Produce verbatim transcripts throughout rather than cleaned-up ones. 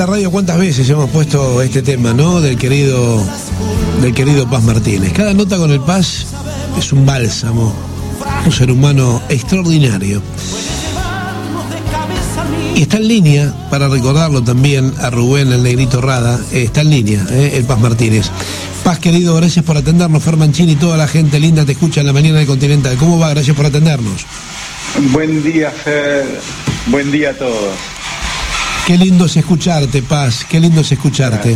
la radio cuántas veces hemos puesto este tema, ¿no? Del querido, del querido Paz Martínez. Cada nota con el Paz es un bálsamo, un ser humano extraordinario. Y está en línea, para recordarlo también a Rubén, el negrito Rada, eh, está en línea, eh, el Paz Martínez. Paz, querido, gracias por atendernos. Fer Mancini y toda la gente linda te escucha en la mañana del Continental. ¿Cómo va? Gracias por atendernos. Buen día, Fer. Buen día a todos. Qué lindo es escucharte, Paz. Qué lindo es escucharte.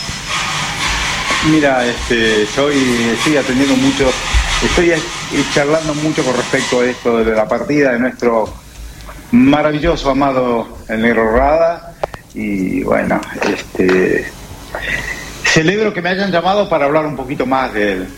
Mira, este, estoy, estoy atendiendo mucho, estoy charlando mucho con respecto a esto de la partida de nuestro maravilloso, amado el negro Rada. Y bueno, este, celebro que me hayan llamado para hablar un poquito más de él.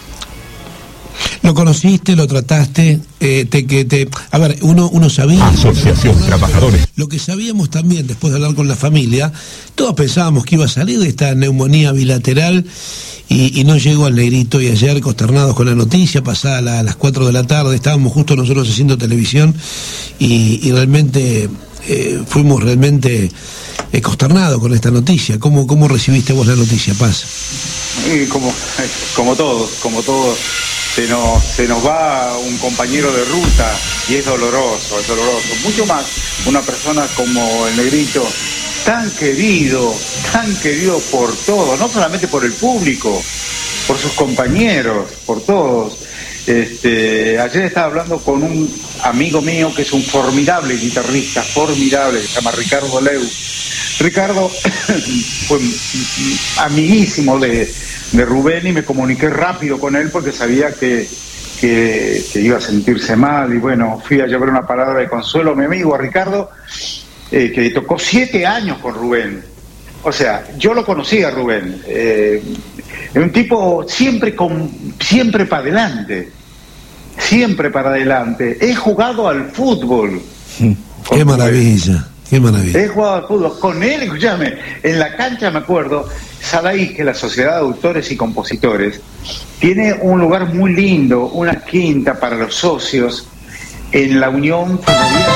Lo conociste, lo trataste, eh, te, que te, a ver, uno, uno sabía. Asociación Trabajadores. Lo que sabíamos también, después de hablar con la familia, todos pensábamos que iba a salir de esta neumonía bilateral y, y no llegó al negrito. Y ayer, consternados con la noticia, pasada la, a las cuatro de la tarde, estábamos justo nosotros haciendo televisión y, y realmente eh, fuimos realmente eh, consternados con esta noticia. ¿Cómo, cómo recibiste vos la noticia, Paz? Y como, como todos, como todos. Se nos, se nos va un compañero de ruta y es doloroso, es doloroso. Mucho más una persona como el negrito, tan querido, tan querido por todos, no solamente por el público, por sus compañeros, por todos. Este, ayer estaba hablando con un amigo mío que es un formidable guitarrista, formidable, que se llama Ricardo Leu. Ricardo fue amiguísimo de, de Rubén y me comuniqué rápido con él porque sabía que, que, que iba a sentirse mal y bueno, fui a llevar una palabra de consuelo a mi amigo, a Ricardo, eh, que tocó siete años con Rubén. O sea, yo lo conocí a Rubén, eh, un tipo siempre, con, siempre para adelante, siempre para adelante. He jugado al fútbol. Qué maravilla. Qué maravilla. He jugado al fútbol con él, escúchame, en la cancha me acuerdo, sabéis que la Sociedad de Autores y Compositores tiene un lugar muy lindo, una quinta para los socios en la Unión Ferroviaria.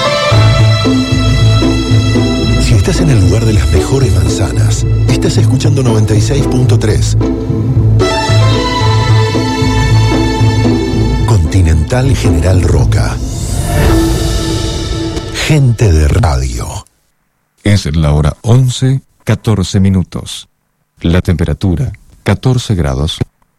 Si estás en el lugar de las mejores manzanas, estás escuchando noventa y seis punto tres. Continental General Roca. Gente de radio. Es la hora once, catorce minutos. La temperatura, catorce grados.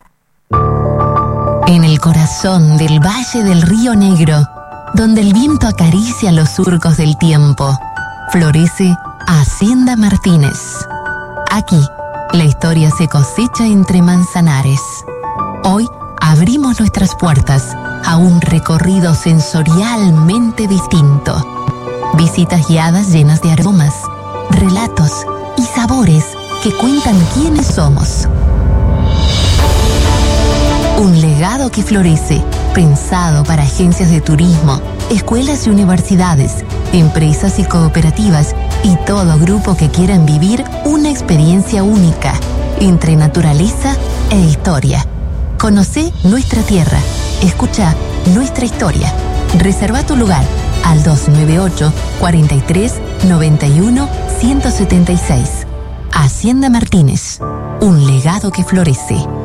En el corazón del Valle del Río Negro, donde el viento acaricia los surcos del tiempo, florece Hacienda Martínez. Aquí, la historia se cosecha entre manzanares. Hoy abrimos nuestras puertas a un recorrido sensorialmente distinto. Visitas guiadas llenas de aromas, relatos y sabores que cuentan quiénes somos. Un legado que florece, pensado para agencias de turismo, escuelas y universidades, empresas y cooperativas y todo grupo que quieran vivir una experiencia única entre naturaleza e historia. Conocé nuestra tierra, escucha nuestra historia. Reserva tu lugar al dos nueve ocho, cuatro tres, nueve uno, uno siete seis. Hacienda Martínez, un legado que florece.